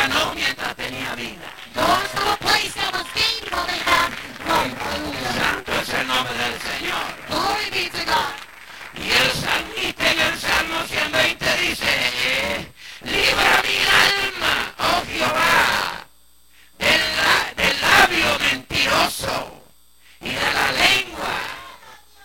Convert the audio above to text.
ganó mientras tenía vida. Doors to a place that was gained while they had room. Santo es el nombre del Señor. Glory be to God. Y el salmista en el Salmo